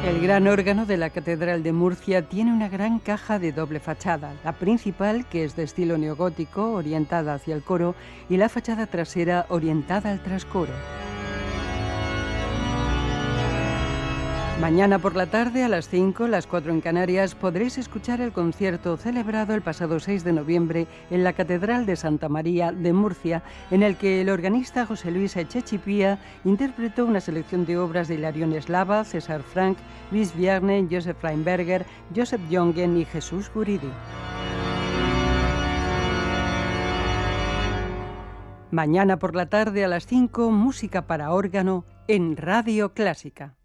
El gran órgano de la Catedral de Murcia tiene una gran caja de doble fachada, la principal, que es de estilo neogótico, orientada hacia el coro, y la fachada trasera, orientada al trascoro. Mañana por la tarde, a las 5, las 4 en Canarias, podréis escuchar el concierto celebrado el pasado 6 de noviembre en la Catedral de Santa María de Murcia, en el que el organista José Luis Echechipía interpretó una selección de obras de Hilarión Eslava, César Franck, Luis Vierne, Joseph Reinberger, Joseph Jongen y Jesús Guridi. Mañana por la tarde, a las 5, música para órgano en Radio Clásica.